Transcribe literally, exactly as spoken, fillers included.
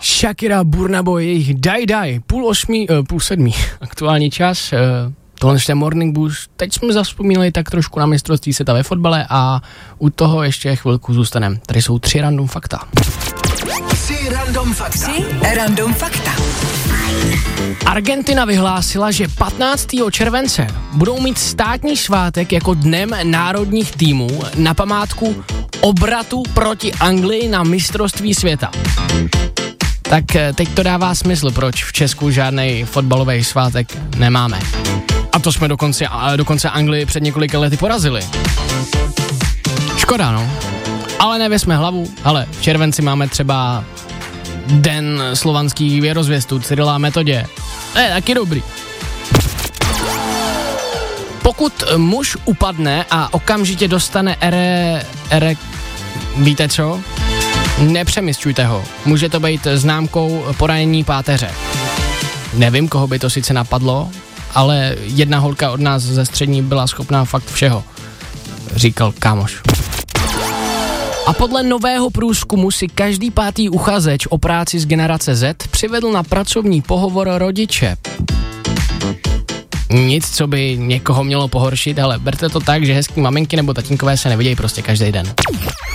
Shakira, Burna Boy, jejich Daj Daj, půl osmí, uh, půl sedmí, aktuální čas, uh, tohle je Morning Boost. Teď jsme zavzpomínali tak trošku na mistrovství světa ve fotbale a u toho ještě chvilku zůstaneme. Tady jsou tři random fakta. Tři random fakta. Tři random fakta. Argentina vyhlásila, že patnáctého července budou mít státní svátek jako dnem národních týmů na památku obratu proti Anglii na mistrovství světa. Tak teď to dává smysl, proč v Česku žádnej fotbalový svátek nemáme. A to jsme dokonce, dokonce Anglii před několika lety porazili. Škoda, no. Ale nevěsme hlavu. Ale v červenci máme třeba Den slovanských věrozvěstů, Cyrila a Metodě. To je taky dobrý. Pokud muž upadne a okamžitě dostane ere... ere... víte co? Nepřemysťujte ho. Může to být známkou poranění páteře. Nevím, koho by to sice napadlo, ale jedna holka od nás ze střední byla schopná fakt všeho, říkal kámoš. A podle nového průzkumu si každý pátý uchazeč o práci z generace Z přivedl na pracovní pohovor rodiče. Nic, co by někoho mělo pohoršit, ale berte to tak, že hezký maminky nebo tatínkové se nevidějí prostě každý den.